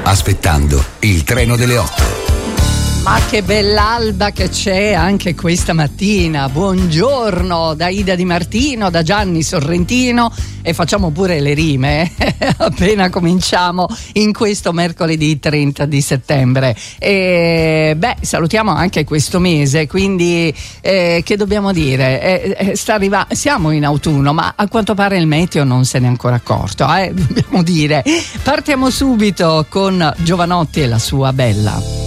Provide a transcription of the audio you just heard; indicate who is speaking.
Speaker 1: aspettando il treno delle 8.
Speaker 2: Ma che bell'alba che c'è anche questa mattina. Buongiorno da Ida Di Martino, da Gianni Sorrentino, e facciamo pure le rime appena cominciamo in questo mercoledì 30 di settembre. E salutiamo anche questo mese, quindi che dobbiamo dire? Siamo in autunno, ma a quanto pare il meteo non se n'è ancora accorto, dobbiamo dire. Partiamo subito con Jovanotti e la sua Bella.